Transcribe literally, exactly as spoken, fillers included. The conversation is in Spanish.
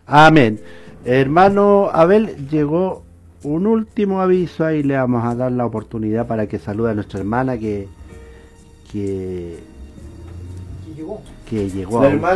Amén. Hermano Abel, llegó un último aviso ahí, le vamos a dar la oportunidad para que salude a nuestra hermana que que, que llegó. que llegó La a hermana